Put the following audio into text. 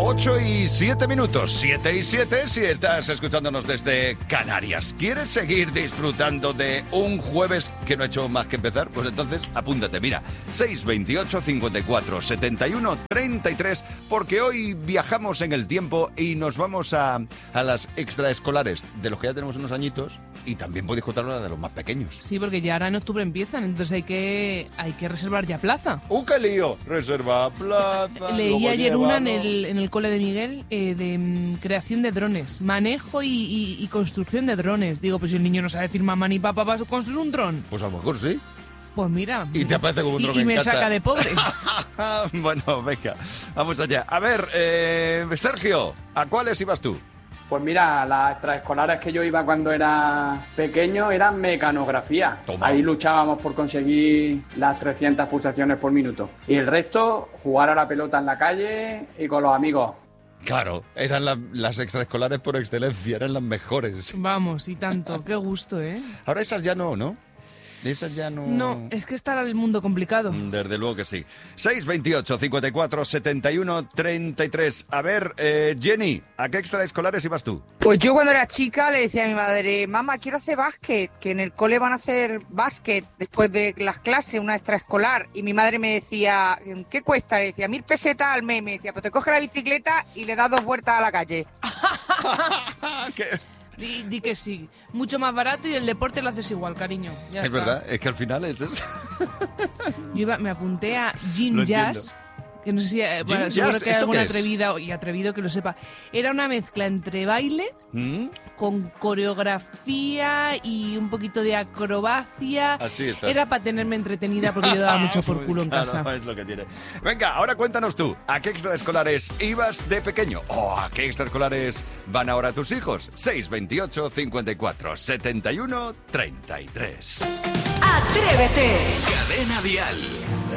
8:07, 7:07 si estás escuchándonos desde Canarias. ¿Quieres seguir disfrutando de un jueves que no ha hecho más que empezar? Pues entonces apúntate, mira, 628 54 71 33, porque hoy viajamos en el tiempo y nos vamos a las extraescolares de los que ya tenemos unos añitos, y también podéis contarlo de los más pequeños. Sí, porque ya ahora en octubre empiezan, entonces hay que reservar ya plaza. ¡Qué lío! Reserva plaza. Leí ayer una en el cole de Miguel de creación de drones, manejo y construcción de drones. Digo, pues si el niño no sabe decir mamá ni papá, ¿vas a construir un dron? Pues a lo mejor sí. Pues mira. Y te aparece como un dron y en me casa. saca de pobre. Bueno, venga, vamos allá. A ver, Sergio, ¿a cuáles ibas tú? Pues mira, las extraescolares que yo iba cuando era pequeño eran mecanografía. Toma. Ahí luchábamos por conseguir las 300 pulsaciones por minuto. Y el resto, jugar a la pelota en la calle y con los amigos. Claro, eran las extraescolares por excelencia, eran las mejores. Vamos, y tanto. Qué gusto, ¿eh? Ahora esas ya no. Esas ya no... No, es que está el mundo complicado. Desde luego que sí. 628 54 71 33. A ver, Jenny, ¿a qué extraescolares ibas tú? Pues yo cuando era chica le decía a mi madre, mamá, quiero hacer básquet, que en el cole van a hacer básquet después de las clases, una extraescolar. Y mi madre me decía, ¿qué cuesta? Le decía, 1.000 pesetas al mes. Me decía, pues te coges la bicicleta y le das 2 vueltas a la calle. ¿Qué? Di que sí. Mucho más barato y el deporte lo haces igual, cariño. Ya Es está. verdad, es que al final es eso. Me apunté a Lo Gym entiendo. Jazz, que no sé si Gym seguro Jazz, que hay ¿esto algún qué es? atrevido que lo sepa. Era una mezcla entre baile con coreografía y un poquito de acrobacia. Así estás. Era para tenerme entretenida porque yo daba mucho por culo en Claro, casa. es lo que tiene. Venga, ahora cuéntanos tú, ¿a qué extraescolares ibas de pequeño? ¿O a qué extraescolares van ahora tus hijos? 628 54 71 33. ¡Atrévete! Cadena Dial.